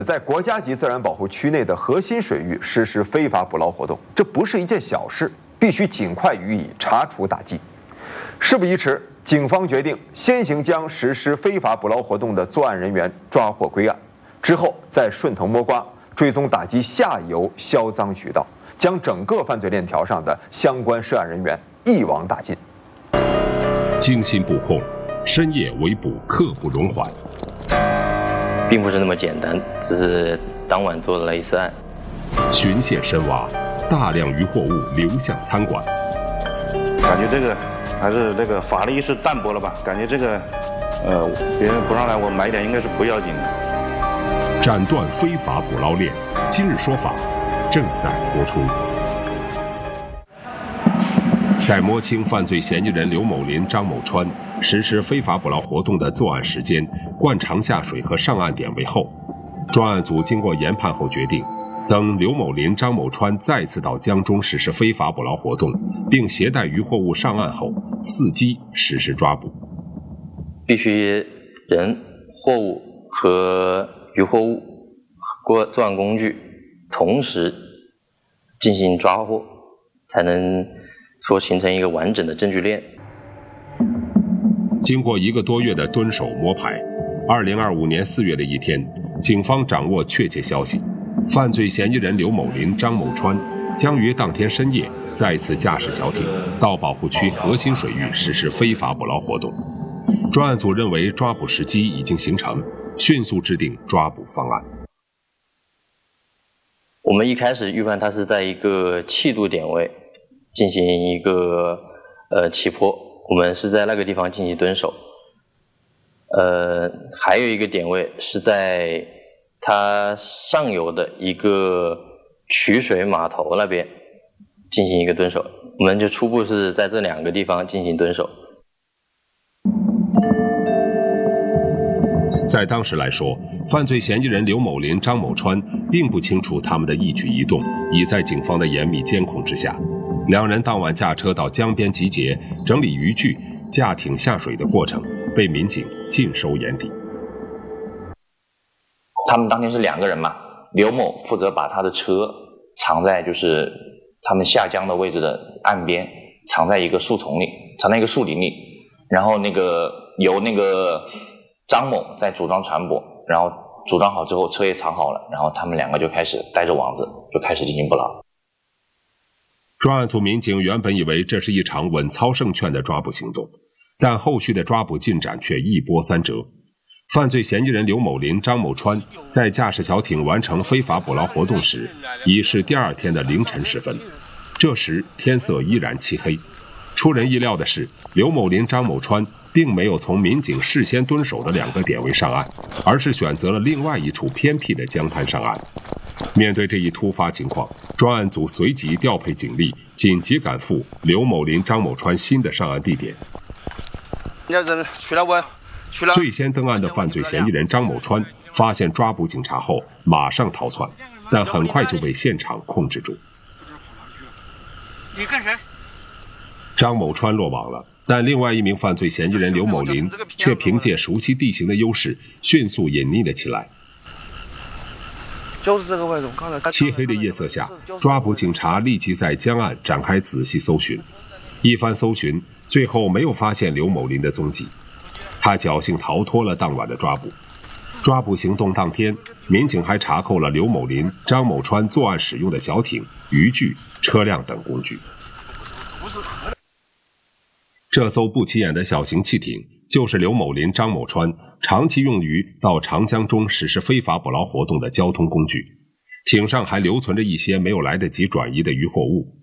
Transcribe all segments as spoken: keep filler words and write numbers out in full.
在国家级自然保护区内的核心水域实施非法捕捞活动，这不是一件小事，必须尽快予以查处打击。事不宜迟，警方决定先行将实施非法捕捞活动的作案人员抓获归案，之后再顺藤摸瓜，追踪打击下游销赃渠道，将整个犯罪链条上的相关涉案人员一网打尽。 精心布控，深夜围捕，刻不容缓。 并不是那么简单，只是当晚做了一次案。 循线深挖，大量渔货物流向餐馆。 感觉这个还是这个法律意识淡薄了吧？感觉这个，呃，别人不让来，我买一点应该是不要紧的。 斩断非法捕捞链，今日说法正在播出。在摸清犯罪嫌疑人刘某林、张某川实施非法捕捞活动的作案时间、惯常下水和上岸点位后，专案组经过研判后决定，等刘某林、张某川再次到江中实施非法捕捞活动，并携带渔货物上岸后，伺机实施抓捕。 必须人、货物和渔货物或作案工具同时进行抓获，才能说形成一个完整的证据链。 经过一个多月的蹲守摸排，二零二五年四月的一天，警方掌握确切消息，犯罪嫌疑人刘某林、张某川将于当天深夜再次驾驶小艇到保护区核心水域实施非法捕捞活动。专案组认为抓捕时机已经形成，迅速制定抓捕方案。 我们一开始预判它是在一个气度点位进行一个呃起坡，我们是在那个地方进行蹲守。呃，还有一个点位是在它上游的一个取水码头那边进行一个蹲守，我们就初步是在这两个地方进行蹲守。 在当时来说，犯罪嫌疑人刘某林、张某川并不清楚他们的一举一动已在警方的严密监控之下。两人当晚驾车到江边集结，整理渔具，驾艇下水的过程被民警尽收眼底。 他们当天是两个人嘛，刘某负责把他的车藏在就是他们下江的位置的岸边，藏在一个树丛里，藏在一个树林里，然后那个由那个张某在组装船舶，然后组装好之后车也藏好了，然后他们两个就开始带着网子就开始进行捕捞。 专案组民警原本以为这是一场稳操胜券的抓捕行动，但后续的抓捕进展却一波三折。犯罪嫌疑人刘某林、张某川在驾驶小艇完成非法捕捞活动时，已是第二天的凌晨时分。这时天色依然漆黑。出人意料的是，刘某林、张某川并没有从民警事先蹲守的两个点位上岸，而是选择了另外一处偏僻的江滩上岸。面对这一突发情况，专案组随即调配警力，紧急赶赴刘某林、张某川新的上岸地点。最先登岸的犯罪嫌疑人张某川发现抓捕警察后，马上逃窜，但很快就被现场控制住。 你跟谁？ 张某川落网了，但另外一名犯罪嫌疑人刘某林却凭借熟悉地形的优势，迅速隐匿了起来。 就是这个位置，我刚才。 漆黑的夜色下，抓捕警察立即在江岸展开仔细搜寻。一番搜寻，最后没有发现刘某林的踪迹，他侥幸逃脱了当晚的抓捕。抓捕行动当天，民警还查扣了刘某林、张某川作案使用的小艇、渔具、车辆等工具。这艘不起眼的小型汽艇，就是刘某林、张某川长期用于到长江中实施非法捕捞活动的交通工具。艇上还留存着一些没有来得及转移的渔货物。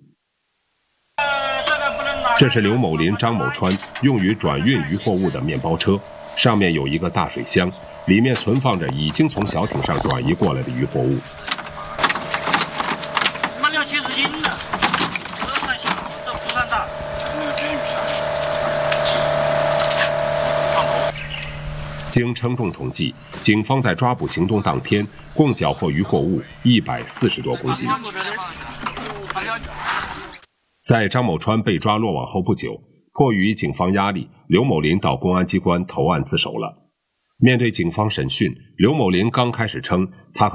这是刘某林、张某川用于转运渔货物的面包车，上面有一个大水箱，里面存放着已经从小艇上转移过来的渔货物。 那六七十斤的，这算小，这不算大。 经称重统计，警方在抓捕行动当天共缴获渔货物一百四十多公斤。在张某川被抓落网后不久，迫于警方压力，刘某林到公安机关投案自首了。面对警方审讯，刘某林刚开始称他和